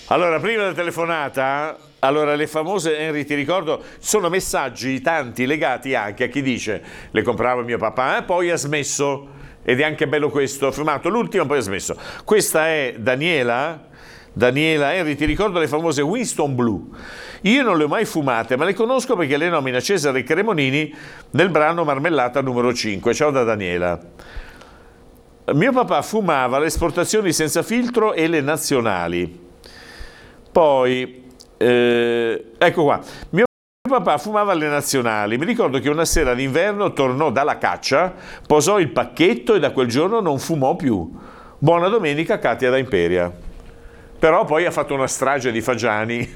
Allora, prima della telefonata, le famose, Henry, ti ricordo, sono messaggi tanti legati anche a chi dice le comprava mio papà, poi ha smesso, ed è anche bello questo, ha fumato l'ultima, poi ha smesso. Questa è Daniela, Henry, ti ricordo le famose Winston Blue. Io non le ho mai fumate, ma le conosco perché le nomina Cesare Cremonini nel brano Marmellata numero 5. Ciao da Daniela. Mio papà fumava le esportazioni senza filtro e le nazionali. Poi, ecco qua, mio papà fumava le nazionali. Mi ricordo che una sera d'inverno tornò dalla caccia, posò il pacchetto e da quel giorno non fumò più. Buona domenica, Katia da Imperia. Però poi ha fatto una strage di fagiani.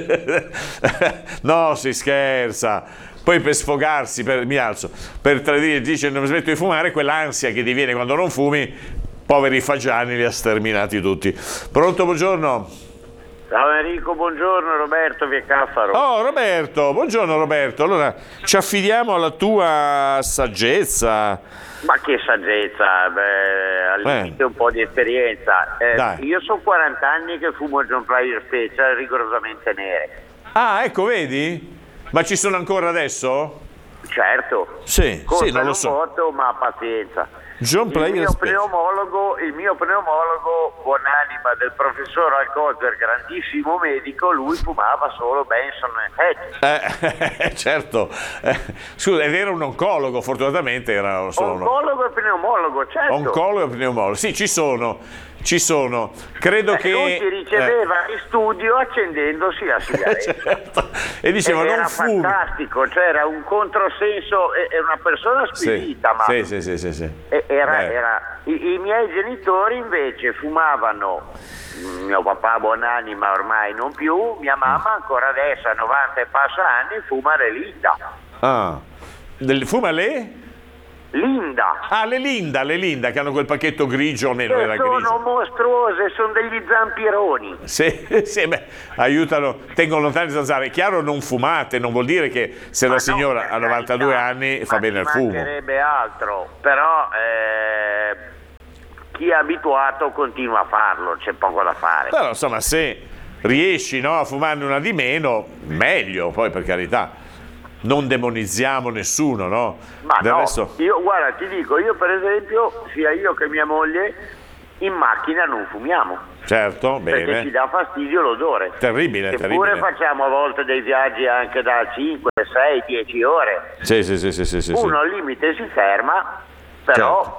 No, si scherza. Poi per sfogarsi, mi alzo, per tradire, dice non smetto di fumare, quell'ansia che ti viene quando non fumi, poveri fagiani li ha sterminati tutti. Pronto, buongiorno. Ciao Enrico, buongiorno, Roberto via Caffaro. Oh Roberto, buongiorno Roberto. Allora ci affidiamo alla tua saggezza. Ma che saggezza, al limite un po' di esperienza. Io sono 40 anni che fumo John Player Special rigorosamente nere. Ah, ecco, vedi? Ma ci sono ancora adesso? Certo. Sì, non lo so. Botto, ma pazienza. John Player il mio pneumologo, buonanima del professor Alcozer, grandissimo medico, lui fumava solo Benson e Hedges. Certo. Scusa, ed era un oncologo, fortunatamente era solo oncologo e pneumologo, certo. Oncologo e pneumologo, sì, ci sono. Credo che lui si riceveva in studio accendendosi la sigaretta. Certo. E diceva non era fumi. Fantastico, c'era un controsenso, è una persona squisita, ma sì. I miei genitori invece fumavano. Mio papà buonanima ormai non più, mia mamma ancora adesso a 90 e passa anni fuma le Linda. Fuma le? Linda. Ah, le Linda che hanno quel pacchetto grigio, o meno era grigio. Sono mostruose, sono degli zampironi. Sì, aiutano, tengono lontani le zanzare. È chiaro, non fumate, non vuol dire che se la signora ha 92 anni fa bene il fumo. Non mancherebbe altro, però chi è abituato continua a farlo, c'è poco da fare. Però insomma, se riesci, no, a fumarne una di meno, meglio, poi per carità. Non demonizziamo nessuno, no? Ma del no, resto... io guarda, ti dico, io per esempio, sia io che mia moglie, in macchina non fumiamo. Certo, bene. Perché ci dà fastidio l'odore. Terribile. Eppure facciamo a volte dei viaggi anche da 5, 6, 10 ore. Sì. Uno al limite si ferma, però... Certo.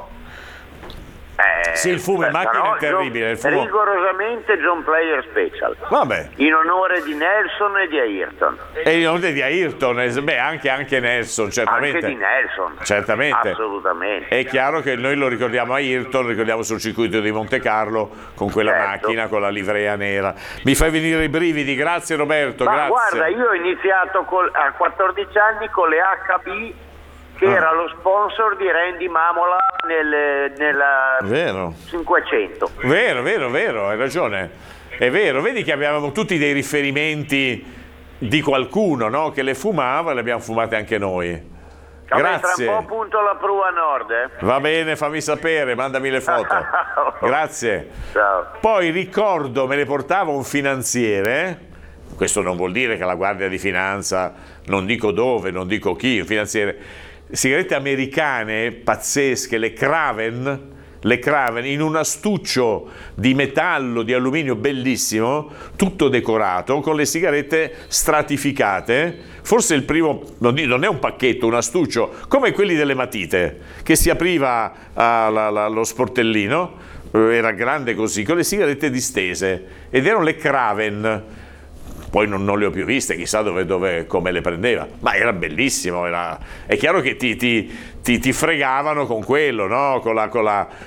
Sì, il fumo in macchina è terribile. Il fumo... Rigorosamente John Player Special. Vabbè. In onore di Nelson e di Ayrton. E in onore di Ayrton, anche Nelson, certamente. Anche di Nelson. Certamente. Assolutamente. È chiaro che noi lo ricordiamo a Ayrton, ricordiamo sul circuito di Monte Carlo con quella macchina, con la livrea nera. Mi fai venire i brividi, grazie Roberto, grazie. Guarda, io ho iniziato a 14 anni con le HB, che era lo sponsor di Randy Mamola nella 500. Vero, hai ragione. È vero, vedi che avevamo tutti dei riferimenti di qualcuno, no? Che le fumava e le abbiamo fumate anche noi. Grazie. Tra un po' punto la prua nord. Va bene, fammi sapere, mandami le foto. Grazie. Ciao. Poi ricordo, me le portava un finanziere. Questo non vuol dire che la Guardia di Finanza, non dico dove, non dico chi, un finanziere. Sigarette americane pazzesche, le Craven in un astuccio di metallo, di alluminio bellissimo, tutto decorato, con le sigarette stratificate. Forse il primo, non è un pacchetto, un astuccio, come quelli delle matite, che si apriva lo sportellino, era grande così, con le sigarette distese, ed erano le Craven. Poi non le ho più viste, chissà come le prendeva, ma era bellissimo. È chiaro che ti fregavano con quello, no? Con la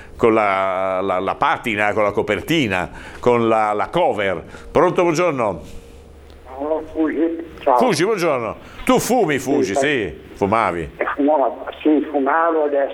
patina, con la copertina, con la cover. Pronto, buongiorno. Ciao. Fugi, buongiorno. Tu fumi, Fugi, sì, fumavi. Fumavo, adesso